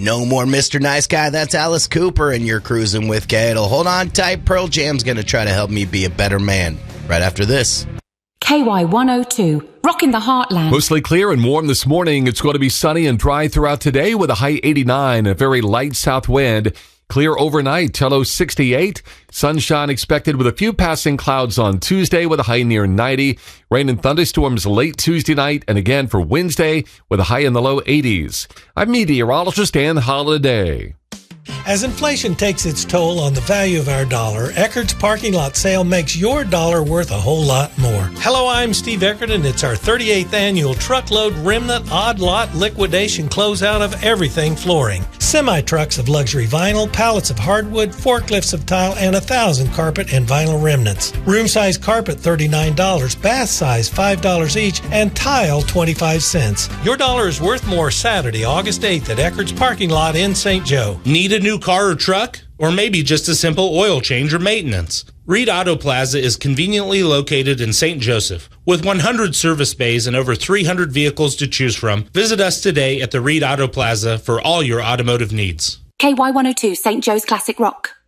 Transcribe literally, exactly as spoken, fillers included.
No more Mister Nice Guy. That's Alice Cooper, and you're cruising with Cadle. Hold on tight. Pearl Jam's going to try to help me be a better man right after this. K Y one oh two, rocking the heartland. Mostly clear and warm this morning. It's going to be sunny and dry throughout today with a high eighty-nine, a very light south wind. Clear overnight, low sixty-eight. Sunshine expected with a few passing clouds on Tuesday with a high near ninety. Rain and thunderstorms late Tuesday night and again for Wednesday with a high in the low eighties. I'm meteorologist Dan Holiday. As inflation takes its toll on the value of our dollar, Eckerd's Parking Lot Sale makes your dollar worth a whole lot more. Hello, I'm Steve Eckerd, and it's our thirty-eighth annual Truckload Remnant Odd Lot Liquidation Closeout of everything flooring. Semi-trucks of luxury vinyl, pallets of hardwood, forklifts of tile, and a thousand carpet and vinyl remnants. Room-size carpet, thirty-nine dollars, bath size, five dollars each, and tile, twenty-five cents. Your dollar is worth more Saturday, August eighth at Eckerd's Parking Lot in Saint Joe. Need a new car or truck? Or maybe just a simple oil change or maintenance? Reed Auto Plaza is conveniently located in Saint Joseph. With one hundred service bays and over three hundred vehicles to choose from, visit us today at the Reed Auto Plaza for all your automotive needs. K Y one oh two, Saint Joe's Classic Rock.